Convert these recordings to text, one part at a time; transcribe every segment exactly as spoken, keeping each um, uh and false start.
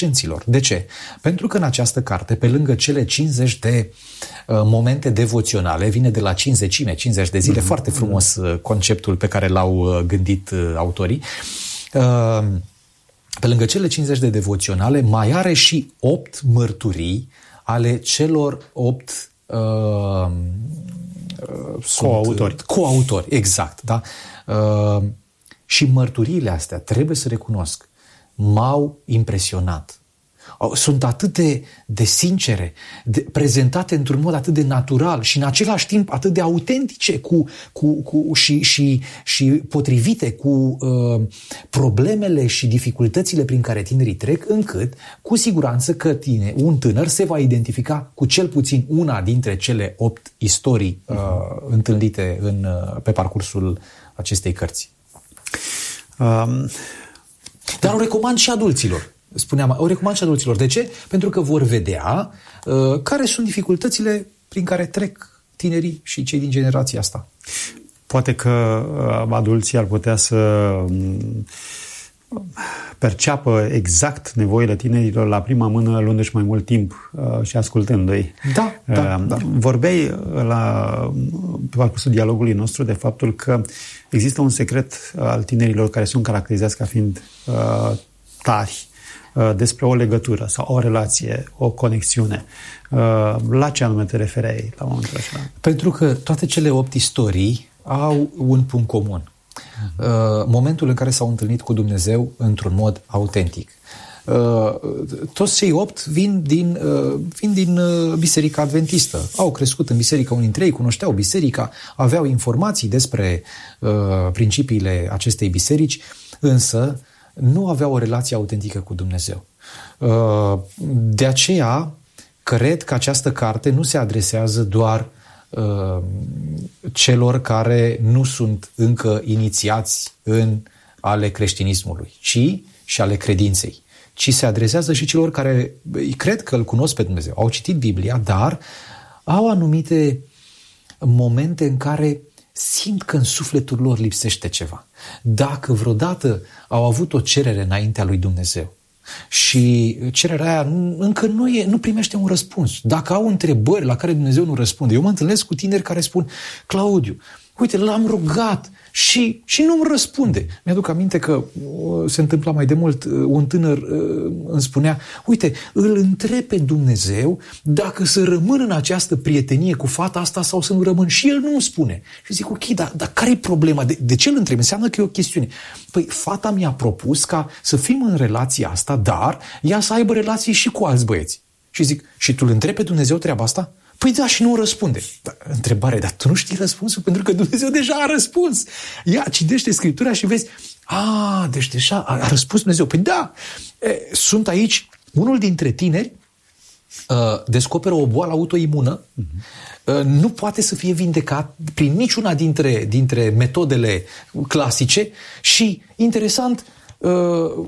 adolescenților. De ce? Pentru că în această carte, pe lângă cele cincizeci de uh, momente devoționale, vine de la cincizecime, cincizeci de zile, mm-hmm. foarte frumos uh, conceptul pe care l-au uh, gândit uh, autorii. Uh, pe lângă cele cincizeci de devoționale, mai are și opt mărturii ale celor opt uh, coautori. Coautori, exact, da? Uh, și mărturiile astea, trebuie să recunosc, m-au impresionat. Sunt atât de, de sincere, de, prezentate într-un mod atât de natural și în același timp atât de autentice cu, cu, cu, și, și, și potrivite cu uh, problemele și dificultățile prin care tinerii trec, încât cu siguranță că tine, un tânăr se va identifica cu cel puțin una dintre cele opt istorii uh, întâlnite în, uh, pe parcursul acestei cărți. Um... Dar o recomand și adulților. Spuneam, o recomand și adulților. De ce? Pentru că vor vedea uh, care sunt dificultățile prin care trec tinerii și cei din generația asta. Poate că uh, adulții ar putea să um, perceapă exact nevoile tinerilor la prima mână, luându-și mai mult timp uh, și ascultându-i. Da, da, uh, da. Vorbeai la, pe parcursul dialogului nostru de faptul că există un secret al tinerilor care sunt caracterizați ca fiind uh, tari, despre o legătură sau o relație, o conexiune. La ce anume te refereai la momentul acela? Pentru că toate cele opt istorii au un punct comun. Uh-huh. Momentul în care s-au întâlnit cu Dumnezeu într-un mod autentic. Toți cei opt vin din, vin din Biserica Adventistă. Au crescut în biserică, unii dintre ei cunoșteau biserica, aveau informații despre principiile acestei biserici, însă nu aveau o relație autentică cu Dumnezeu. De aceea, cred că această carte nu se adresează doar celor care nu sunt încă inițiați în ale creștinismului, ci și ale credinței, ci se adresează și celor care cred că îl cunosc pe Dumnezeu, au citit Biblia, dar au anumite momente în care simt că în sufletul lor lipsește ceva. Dacă vreodată au avut o cerere înaintea lui Dumnezeu și cererea aia încă nu, e, nu primește un răspuns, dacă au întrebări la care Dumnezeu nu răspunde. Eu mă întâlnesc cu tineri care spun: Claudiu, uite, l-am rugat și, și nu-mi răspunde. Mi-aduc aminte că se întâmpla mai de mult, un tânăr îmi spunea: uite, îl întreb pe Dumnezeu dacă să rămân în această prietenie cu fata asta sau să nu rămân, și el nu îmi spune. Și zic: ok, dar, dar care e problema? De, de ce îl întreb? Înseamnă că e o chestiune. Păi fata mi-a propus ca să fim în relația asta, dar ea să aibă relații și cu alți băieți. Și zic: și tu îl întrebi pe Dumnezeu treaba asta? Păi da, și nu răspunde. Da, întrebare, dar tu nu știi răspunsul? Pentru că Dumnezeu deja a răspuns. Ia, citește Scriptura și vezi: a, deci deja a, a răspuns Dumnezeu. Păi da, e, sunt aici, unul dintre tineri uh, descoperă o boală autoimună, uh-huh. uh, nu poate să fie vindecat prin niciuna dintre, dintre metodele clasice și, interesant, uh,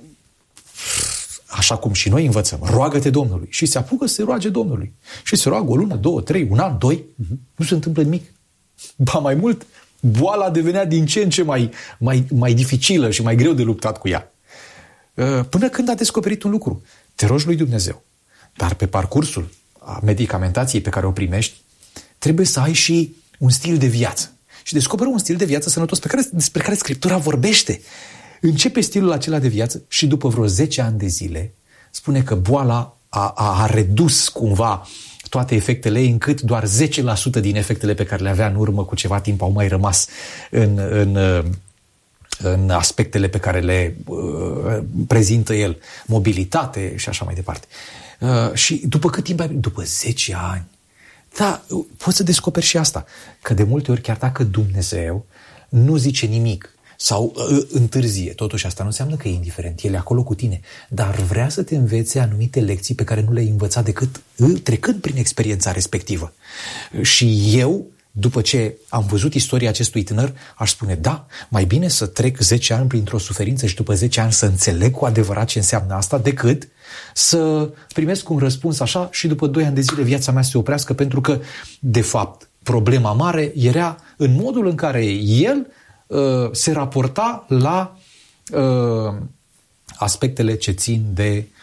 așa cum și noi învățăm, roagă-te Domnului. Și se apucă să se roage Domnului. Și se roagă o lună, două, trei, un an, doi. Uh-huh. Nu se întâmplă nimic. Ba mai mult, boala devenea din ce în ce mai, mai, mai dificilă și mai greu de luptat cu ea. Până când a descoperit un lucru. Te rogi lui Dumnezeu. Dar pe parcursul medicamentației pe care o primești, trebuie să ai și un stil de viață. Și descoperă un stil de viață sănătos pe care, despre care Scriptura vorbește. Începe stilul acela de viață și după vreo zece ani de zile spune că boala a, a, a redus cumva toate efectele ei, încât doar zece la sută din efectele pe care le avea în urmă cu ceva timp au mai rămas în, în, în aspectele pe care le uh, prezintă el, mobilitate și așa mai departe. Uh, și după cât timp ai... După zece ani. Da, poți să descoperi și asta, că de multe ori, chiar dacă Dumnezeu nu zice nimic sau uh, întârzie, totuși asta nu înseamnă că e indiferent, el e acolo cu tine, dar vrea să te învețe anumite lecții pe care nu le-ai învățat decât uh, trecând prin experiența respectivă. Și eu, după ce am văzut istoria acestui tânăr, aș spune: da, mai bine să trec zece ani printr-o suferință și după zece ani să înțeleg cu adevărat ce înseamnă asta, decât să primesc un răspuns așa și după doi ani de zile viața mea se oprească, pentru că, de fapt, problema mare era în modul în care el uh, se raporta la uh, aspectele ce țin de